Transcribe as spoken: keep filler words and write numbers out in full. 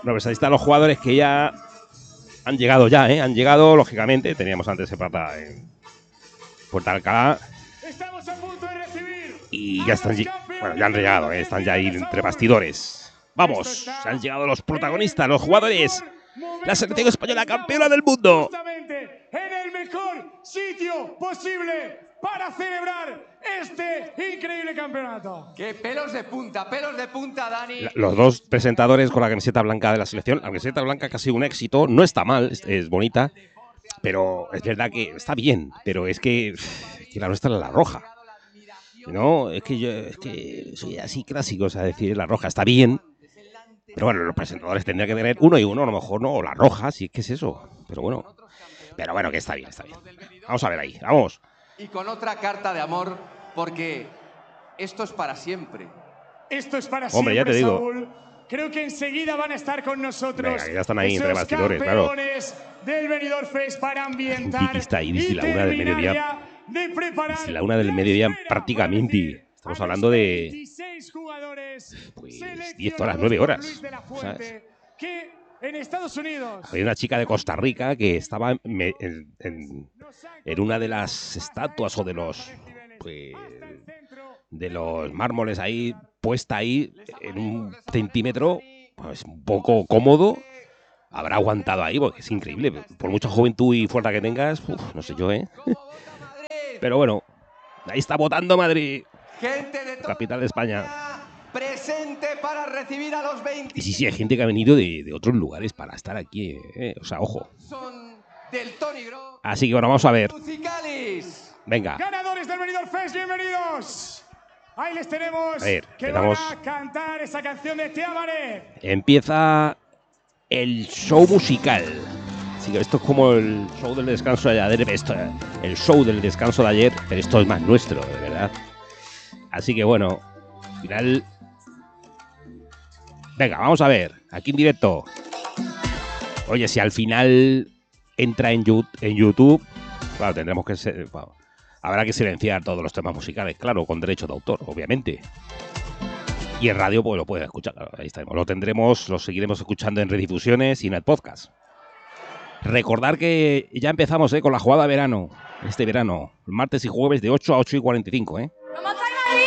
Bueno, pues ahí están los jugadores que ya han llegado ya, ¿eh? Han llegado, lógicamente. Teníamos antes el plata en Puerta de Alcalá. Estamos a punto de recibir y ya están, bueno, ya han llegado, ¿eh? Están ya ahí entre bastidores. Vamos, se han llegado los protagonistas, los jugadores. La selección española campeona del mundo. Justamente en el mejor sitio posible para celebrar este increíble campeonato. ¡Qué pelos de punta, pelos de punta, Dani! La, los dos presentadores con la camiseta blanca de la selección. La camiseta blanca que ha sido un éxito, no está mal, es, es bonita, pero es verdad que está bien, pero es que, que la nuestra es la roja. No, es que yo es que soy así clásico, o sea, decir la roja está bien, pero bueno, los presentadores tendrían que tener uno y uno, a lo mejor no, o la roja, si es que es eso, pero bueno, pero bueno, que está bien, está bien. Vamos a ver ahí, vamos. Y con otra carta de amor, porque esto es para siempre. Esto es para Hombre, siempre, ya te digo. Saúl. Creo que enseguida van a estar con nosotros. Venga, ya están ahí entre bastidores, claro. Del Benidorm Fest para ambientar. Un tiki está ahí desde la una del mediodía. De preparar Desde la una del mediodía prácticamente. Estamos hablando de pues diez horas, nueve horas. ¿Sabes? Que en Estados Unidos había una chica de Costa Rica que estaba en, en, en, en una de las estatuas o de los pues, de los mármoles ahí, puesta ahí en un centímetro, pues un poco cómodo. Habrá aguantado ahí, porque es increíble. Por mucha juventud y fuerza que tengas, uf, no sé yo, ¿eh? Pero bueno, ahí está votando Madrid, Gente de capital de España. Presente para recibir a los veinte. Y sí, sí, hay gente que ha venido de, de otros lugares para estar aquí, ¿eh? O sea, ojo. Son del Tony Gross. Así que bueno, vamos a ver. Musicalis. Venga. Ganadores del Benidorm Fest, bienvenidos. Ahí les tenemos A ver, que tenemos... van a cantar esa canción de Te Amaré. Empieza el show musical. Así que esto es como el show del descanso de ayer, esto, el show del descanso de ayer, pero esto es más nuestro, de verdad. Así que bueno, al final... Venga, vamos a ver, aquí en directo. Oye, si al final entra en YouTube, claro, tendremos que ser... Bueno, habrá que silenciar todos los temas musicales, claro, con derecho de autor, obviamente. Y en radio, pues lo puedes escuchar, claro, ahí estaremos. Lo tendremos, lo seguiremos escuchando en redifusiones y en el podcast. Recordar que ya empezamos ¿eh? con la jugada verano, este verano, martes y jueves de ocho a ocho y cuarenta y cinco, ¿eh?